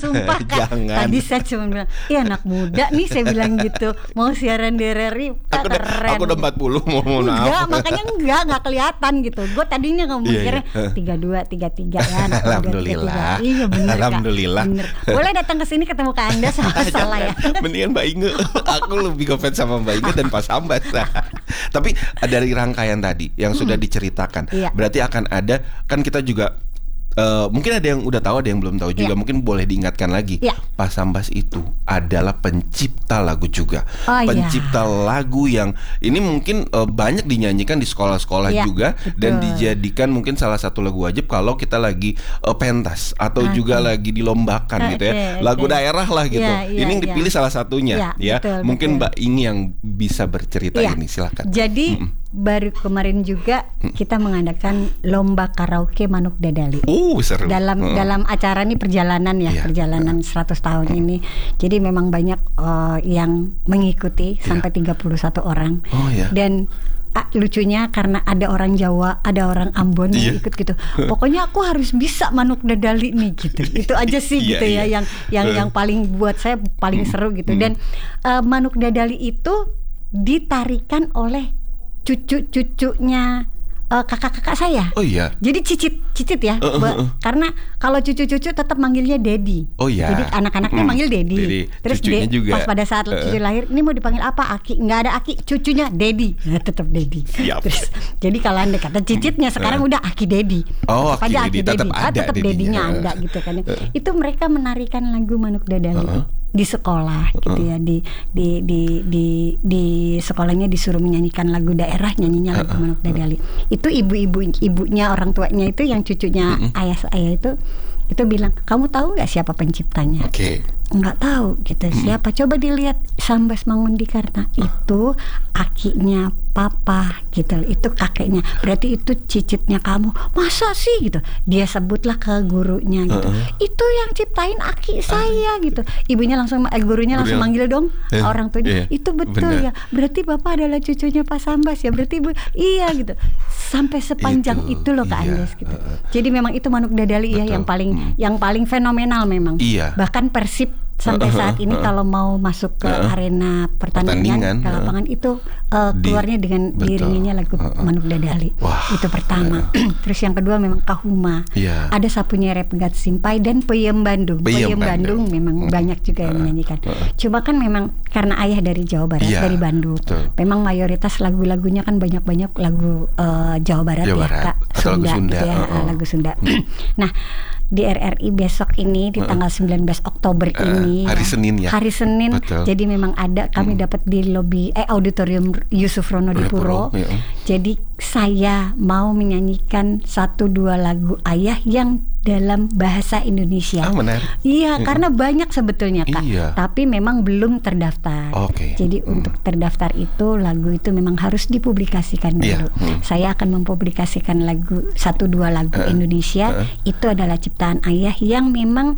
sumpah Kak. Jangan. Tadi saya cuma bilang, iya anak muda nih, saya bilang gitu, mau siaran di RRI, keren. Aku udah 40, mohon maaf. Enggak, makanya enggak kelihatan gitu. Gue tadinya nggak mikirnya 32, 33 ya. Alhamdulillah. Iya bener Kak. Alhamdulillah. Bener. Boleh datang ke sini ketemu Kak Anda sama salah ya. Mendingan Mbak Inge. Aku lebih ngefans sama Mbak Inge dan Pak Sambat. Tapi dari rangkaian tadi yang sudah diceritakan, berarti akan ada, kan kita juga mungkin ada yang udah tahu, ada yang belum tahu juga. Mungkin boleh diingatkan lagi. Pak Sambas itu adalah pencipta lagu juga. Pencipta lagu yang ini mungkin banyak dinyanyikan di sekolah-sekolah juga. Betul. Dan dijadikan mungkin salah satu lagu wajib kalau kita lagi pentas atau juga lagi dilombakan gitu ya. Lagu daerah lah gitu. Ini yang dipilih salah satunya ya. Betul, mungkin Mbak ini yang bisa bercerita ini, silakan. Jadi baru kemarin juga kita mengadakan lomba karaoke Manuk Dadali. Seru. Dalam acara ini perjalanan perjalanan 100 tahun ini. Jadi memang banyak yang mengikuti sampai 31 orang. Dan lucunya karena ada orang Jawa, ada orang Ambon yang ikut gitu. Pokoknya aku harus bisa Manuk Dadali nih gitu. Itu aja sih gitu ya yang paling buat saya paling seru gitu. Dan Manuk Dadali itu ditarikan oleh cucu-cucunya kakak-kakak saya. Jadi cicit ya. Karena kalau cucu-cucu tetap manggilnya Dedi. Jadi anak-anaknya manggil Dedi. Terus pas pada saat cucu lahir, ini mau dipanggil apa? Aki. Nggak ada Aki, cucunya Dedi. Tetap Dedi. Terus jadi kalau Anda kata cicitnya sekarang udah Aki Dedi. Aki Dedi tetap Dedinya ada gitu kan. Itu mereka menarikan lagu Manuk Dadali di sekolah gitu ya, di sekolahnya disuruh menyanyikan lagu daerah, nyanyinya lagu Manuk Dadali. Itu ibunya, orang tuanya itu yang cucunya ayah saya itu bilang, kamu tahu nggak siapa penciptanya? Nggak tahu gitu. Siapa? Coba dilihat Sambas Mangundikarta. Itu akinya papa gitu, itu kakeknya. Berarti itu cicitnya kamu. Masa sih gitu? Dia sebutlah ke gurunya gitu. Itu yang ciptain aki saya gitu. Ibunya langsung, gurunya langsung manggil dong orang tuanya. Itu betul ya. Berarti bapak adalah cucunya Pak Sambas ya. Berarti ibu iya gitu. Sampai sepanjang itu loh Kak Andes gitu. Jadi memang itu Manuk Dadali ya yang paling fenomenal memang. Bahkan Persib sampai saat ini kalau mau masuk ke arena pertandingan ke lapangan itu keluarnya dengan diiringinya lagu Manuk Dadali. Itu pertama. Terus yang kedua memang Kahuma. Ada Sapunya Repgat Simpai dan Peyem Bandung. Peyem Bandung memang banyak juga yang menyanyikan. Cuma kan memang karena ayah dari Jawa Barat, dari Bandung. Memang mayoritas lagu-lagunya kan banyak lagu Jawa Barat Kak. Sunda gitu ya, lagu Sunda. Nah, di RRI besok ini di tanggal 19 Oktober ini hari Senin ya. Hari Senin. Jadi memang ada kami dapat di lobi auditorium Yusuf Rono di Puro. Jadi saya mau menyanyikan 1-2 lagu ayah yang dalam bahasa Indonesia. Iya, karena banyak sebetulnya Kak. Tapi memang belum terdaftar. Jadi untuk terdaftar itu lagu itu memang harus dipublikasikan dulu. Saya akan mempublikasikan lagu 1-2 lagu Indonesia. Itu adalah ciptaan ayah yang memang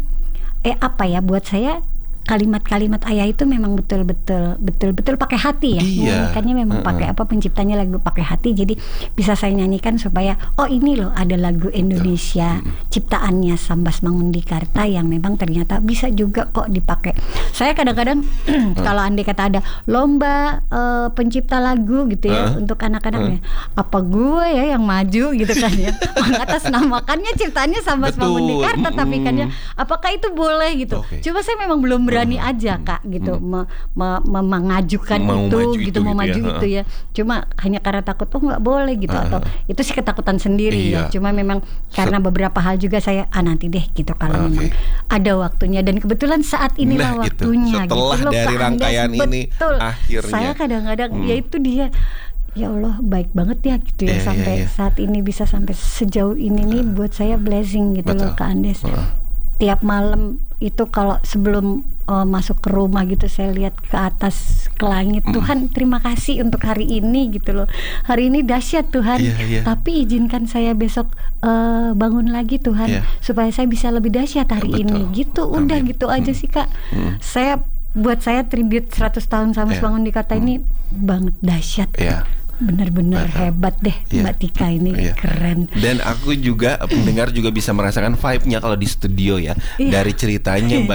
buat saya kalimat-kalimat ayah itu memang betul-betul pakai hati ya. Nyanyikannya memang pakai penciptanya lagu pakai hati. Jadi bisa saya nyanyikan supaya ini loh ada lagu Indonesia ciptaannya Sambas Mangundikarta yang memang ternyata bisa juga kok dipakai. Saya kadang-kadang kalau andai kata ada lomba pencipta lagu gitu ya untuk anak-anaknya, apa gue ya yang maju gitu kan ya. Mengatasnamakannya ciptaannya Sambas Mangundikarta tapi kan ya, apakah itu boleh gitu. Cuma saya memang belum berani aja Kak gitu mengajukan itu mau maju itu ya. Cuma hanya karena takut nggak boleh gitu atau itu sih ketakutan sendiri ya. Cuma memang karena beberapa hal juga saya nanti deh gitu kalau memang ada waktunya dan kebetulan saat inilah waktunya gitu. Setelah gitu dari rangkaian ini akhirnya saya kadang-kadang ya itu dia. Ya Allah baik banget ya gitu ya sampai saat ini bisa sampai sejauh ini nih buat saya blessing gitu loh Kak Andes. Tiap malam itu kalau sebelum masuk ke rumah gitu saya lihat ke atas ke langit, Tuhan terima kasih untuk hari ini gitu loh. Hari ini dahsyat Tuhan. Tapi izinkan saya besok bangun lagi Tuhan supaya saya bisa lebih dahsyat hari ini gitu. Udah gitu aja sih Kak. Buat saya tribute 100 tahun Sambas Mangundikarta ini banget dahsyat. Benar-benar hebat deh Mbak Tika ini keren. Dan aku juga pendengar juga bisa merasakan vibe-nya kalau di studio ya. Dari ceritanya Mbak